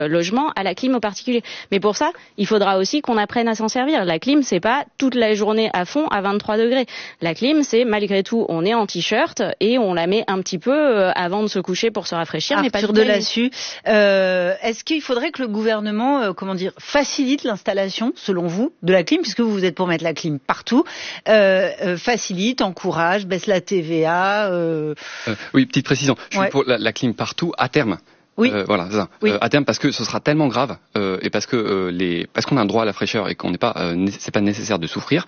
logement à la clim au particulier. Mais pour ça, il faudra aussi qu'on apprenne à s'en servir. La clim, c'est pas toute la journée à fond à 23 degrés. La clim, c'est malgré tout, on est en t-shirt et on la met un petit peu avant de se coucher pour se rafraîchir. Arthur Delassue, est-ce qu'il faudrait que le gouvernement, facilite l'installation, selon vous, de la clim, puisque vous êtes pour mettre la clim partout, facilite, encourage, baisse la TVA Oui, petite précision. Je suis pour la clim partout à terme. Oui. Voilà, c'est ça. Oui. À terme, parce que ce sera tellement grave et parce que parce qu'on a le droit à la fraîcheur et qu'on n'est pas, c'est pas nécessaire de souffrir.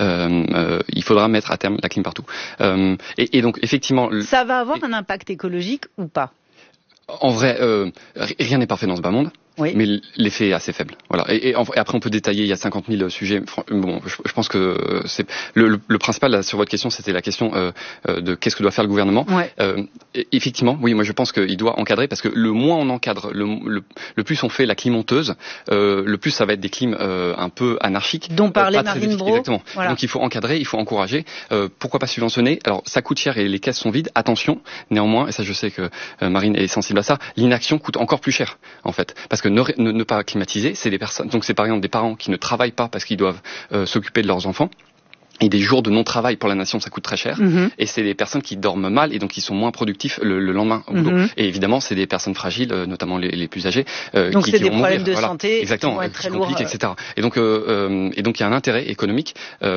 Il faudra mettre à terme la clim partout. Et donc effectivement, ça va avoir un impact écologique ou pas? En vrai, rien n'est parfait dans ce bas monde. Oui. Mais l'effet est assez faible. Voilà. Et après, on peut détailler. Il y a 50 000 sujets. Bon, je pense que c'est le principal là, sur votre question, c'était la question de qu'est-ce que doit faire le gouvernement. Ouais. Effectivement, oui, moi je pense qu'il doit encadrer parce que le moins on encadre, le plus on fait la climonteuse, le plus ça va être des clims un peu anarchiques. Dont parlait Marine Braud. Exactement. Voilà. Donc il faut encadrer, il faut encourager. Pourquoi pas subventionner? Alors ça coûte cher et les caisses sont vides. Attention, néanmoins, et ça je sais que Marine est sensible à ça, l'inaction coûte encore plus cher en fait, parce que ne pas climatiser, c'est des personnes. Donc c'est par exemple des parents qui ne travaillent pas parce qu'ils doivent s'occuper de leurs enfants. Et des jours de non-travail pour la nation, ça coûte très cher. Et c'est des personnes qui dorment mal et donc qui sont moins productifs le lendemain au boulot. Et évidemment, c'est des personnes fragiles, notamment les plus âgées, donc c'est qui des vont problèmes mourir. de santé, exactement, qui vont être très lourds, etc. Et donc il y a un intérêt économique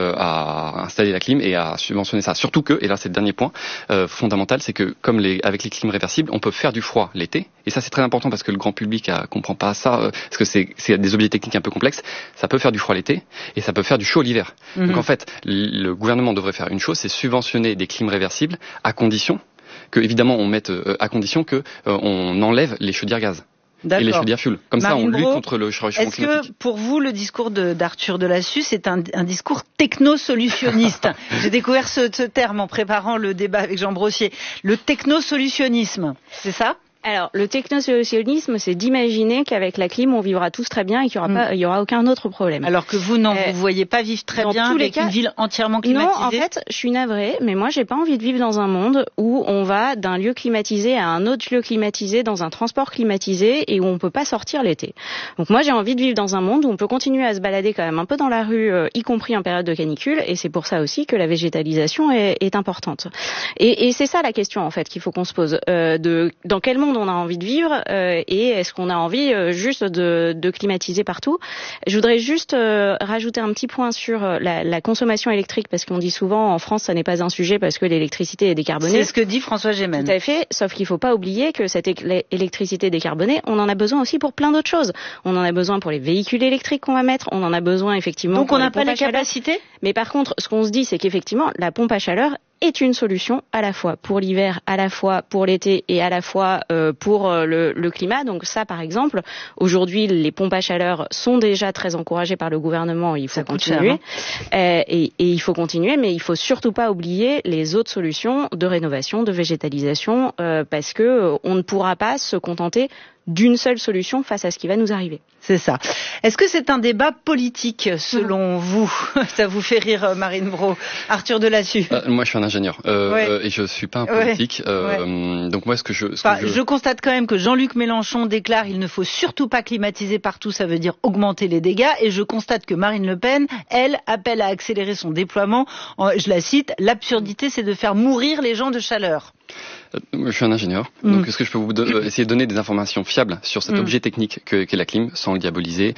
à installer la clim et à subventionner ça. Surtout que, et là c'est le dernier point fondamental, c'est que comme avec les clims réversibles, on peut faire du froid l'été. Et ça c'est très important parce que le grand public comprend pas ça, parce que c'est des objets techniques un peu complexes. Ça peut faire du froid l'été et ça peut faire du chaud l'hiver. Donc en fait, le gouvernement devrait faire une chose, c'est subventionner des clims réversibles à condition que, évidemment, on mette à condition que on enlève les chaudières gaz. D'accord. Et les chaudières fuel. Comme Marine ça, on lutte Braud, contre le changement climatique. Est-ce que, pour vous, le discours d'Arthur Delassue, c'est un discours techno-solutionniste? J'ai découvert ce terme en préparant le débat avec Jean Brossier. Le techno-solutionnisme, c'est ça? Alors, le technosolutionnisme, c'est d'imaginer qu'avec la clim, on vivra tous très bien et qu'il y aura aucun autre problème. Alors que vous, non, vous voyez pas vivre très bien avec une ville entièrement climatisée? Non, en fait, je suis navrée, mais moi, j'ai pas envie de vivre dans un monde où on va d'un lieu climatisé à un autre lieu climatisé, dans un transport climatisé et où on peut pas sortir l'été. Donc moi, j'ai envie de vivre dans un monde où on peut continuer à se balader quand même un peu dans la rue, y compris en période de canicule, et c'est pour ça aussi que la végétalisation est importante. Et c'est ça la question, en fait, qu'il faut qu'on se pose. Dans quel monde on a envie de vivre et est-ce qu'on a envie juste de climatiser partout. Je voudrais juste rajouter un petit point sur la consommation électrique, parce qu'on dit souvent en France ça n'est pas un sujet parce que l'électricité est décarbonée. C'est ce que dit François Gémen. Tout à fait, sauf qu'il ne faut pas oublier que cette électricité décarbonée, on en a besoin aussi pour plein d'autres choses. On en a besoin pour les véhicules électriques qu'on va mettre, on en a besoin effectivement donc pour on n'a pas les capacités. Mais par contre, ce qu'on se dit, c'est qu'effectivement, la pompe à chaleur est une solution à la fois pour l'hiver, à la fois pour l'été et à la fois pour le climat. Donc ça, par exemple, aujourd'hui, les pompes à chaleur sont déjà très encouragées par le gouvernement. Il faut continuer. Et il faut continuer, mais il faut surtout pas oublier les autres solutions de rénovation, de végétalisation, parce que on ne pourra pas se contenter d'une seule solution face à ce qui va nous arriver. C'est ça. Est-ce que c'est un débat politique, selon vous? Ça vous fait rire, Marine Braud. Arthur Delassue. Moi, je suis un ingénieur et je suis pas un politique. Donc moi, je constate quand même que Jean-Luc Mélenchon déclare il ne faut surtout pas climatiser partout, ça veut dire augmenter les dégâts. Et je constate que Marine Le Pen, elle, appelle à accélérer son déploiement. Je la cite, l'absurdité, c'est de faire mourir les gens de chaleur. Je suis un ingénieur, donc est-ce que je peux vous essayer de donner des informations fiables sur cet objet technique qu'est la clim, sans le diaboliser,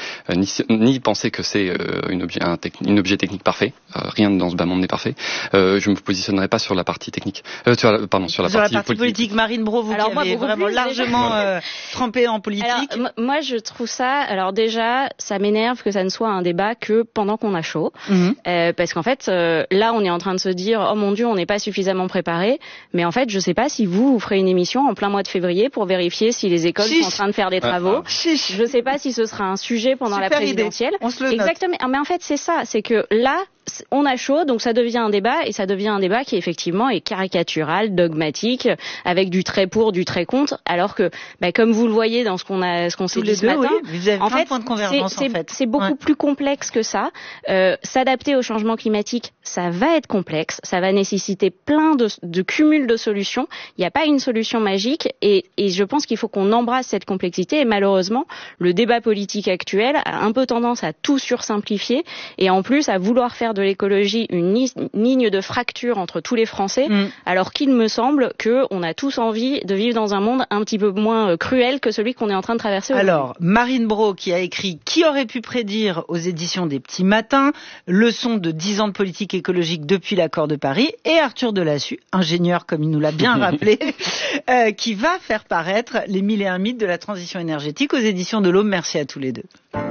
ni penser que c'est un objet technique parfait. Rien dans ce bas monde n'est parfait. Je me positionnerai pas sur la partie technique. Sur la partie politique. Marine Braud, vous qui avez vraiment largement trempé en politique. Alors, moi, je trouve ça. Alors déjà, ça m'énerve que ça ne soit un débat que pendant qu'on a chaud, parce qu'en fait, là, on est en train de se dire, oh mon Dieu, on n'est pas suffisamment préparé. Mais en fait, je sais pas si vous ferez une émission en plein mois de février pour vérifier si les écoles sont en train de faire des travaux. Je sais pas si ce sera un sujet pendant la présidentielle. On se le note. Exactement. Mais en fait, c'est ça. C'est que là, on a chaud, donc ça devient un débat, et ça devient un débat qui effectivement est caricatural, dogmatique, avec du très pour, du très contre, alors que, comme vous le voyez dans ce qu'on s'est dit ce matin, oui, vous avez en fait, point de convergence, c'est beaucoup plus complexe que ça. S'adapter au changement climatique, ça va être complexe, ça va nécessiter plein de cumul de solutions. Il n'y a pas une solution magique, et je pense qu'il faut qu'on embrasse cette complexité, et malheureusement, le débat politique actuel a un peu tendance à tout sursimplifier, et en plus à vouloir faire de l'écologie une ligne de fracture entre tous les Français, alors qu'il me semble qu'on a tous envie de vivre dans un monde un petit peu moins cruel que celui qu'on est en train de traverser aujourd'hui. Alors, Marine Braud qui a écrit « Qui aurait pu prédire » aux éditions des Petits Matins, leçon de 10 ans de politique écologique depuis l'accord de Paris, et Arthur Delassus, ingénieur comme il nous l'a bien rappelé, qui va faire paraître les 1001 mythes de la transition énergétique aux éditions de l'Aube. Merci à tous les deux.